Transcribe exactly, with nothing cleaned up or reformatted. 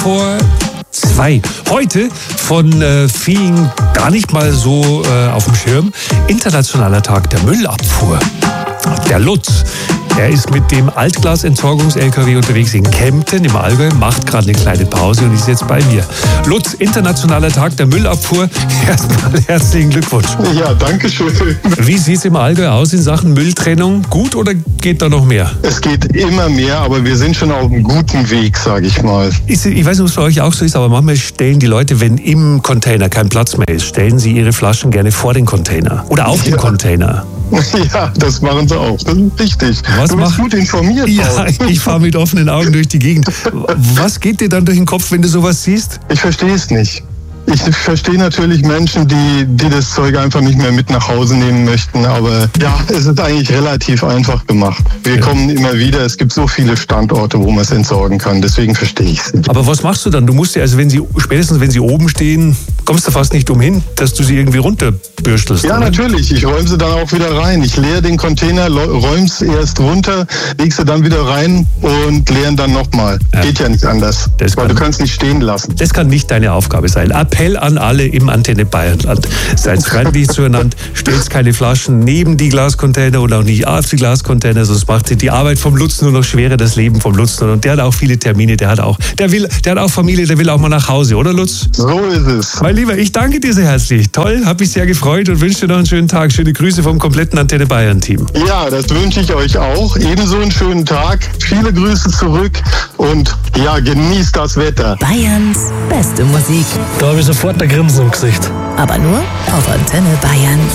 Vor zwei. Heute von äh, vielen gar nicht mal so äh, auf dem Schirm. Internationaler Tag der Müllabfuhr. Der Lutz, er ist mit dem Altglas-Entsorgungs-L K W unterwegs in Kempten im Allgäu, macht gerade eine kleine Pause und ist jetzt bei mir. Lutz, Internationaler Tag der Müllabfuhr. Erstmal herzlichen Glückwunsch. Ja, danke schön. Wie sieht es im Allgäu aus in Sachen Mülltrennung? Gut oder geht da noch mehr? Es geht immer mehr, aber wir sind schon auf einem guten Weg, sage ich mal. Ist, ich weiß nicht, ob es bei euch auch so ist, aber manchmal stellen die Leute, wenn im Container kein Platz mehr ist, stellen sie ihre Flaschen gerne vor den Container oder auf den Ja. Container. Ja, das machen sie auch. Das ist richtig. Was du bist mach- gut informiert. Ja, Paul. ich fahre mit offenen Augen durch die Gegend. Was geht dir dann durch den Kopf, wenn du sowas siehst? Ich verstehe es nicht. Ich verstehe natürlich Menschen, die, die das Zeug einfach nicht mehr mit nach Hause nehmen möchten. Aber ja, es ist eigentlich relativ einfach gemacht. Wir Ja. kommen immer wieder. Es gibt so viele Standorte, wo man es entsorgen kann. Deswegen verstehe ich es nicht. Aber was machst du dann? Du musst ja, also wenn sie, spätestens wenn sie oben stehen, kommst du fast nicht umhin, dass du sie irgendwie runterbürstelst. Ja, oder? natürlich. Ich räume sie dann auch wieder rein. Ich leere den Container, räume es erst runter, leg sie dann wieder rein und leeren dann nochmal. Ja. Geht ja nicht anders. Das weil kann- du kannst nicht stehen lassen. Das kann nicht deine Aufgabe sein. Appell an alle im Antenne Bayernland. Seid freundlich zueinander, stellt keine Flaschen neben die Glascontainer und auch nicht auf die Glascontainer, sonst macht die Arbeit vom Lutz nur noch schwerer, das Leben vom Lutz. Und der hat auch viele Termine, der hat auch, der will, der hat auch Familie, der will auch mal nach Hause, oder Lutz? So ist es. Mein Lieber, ich danke dir sehr herzlich. Toll, habe mich sehr gefreut und wünsche dir noch einen schönen Tag. Schöne Grüße vom kompletten Antenne Bayern Team. Ja, das wünsche ich euch auch. Ebenso einen schönen Tag. Viele Grüße zurück und ja, genießt das Wetter. Bayerns beste Musik. Da habe ich sofort ein Grinsen im Gesicht. Aber nur auf Antenne Bayern.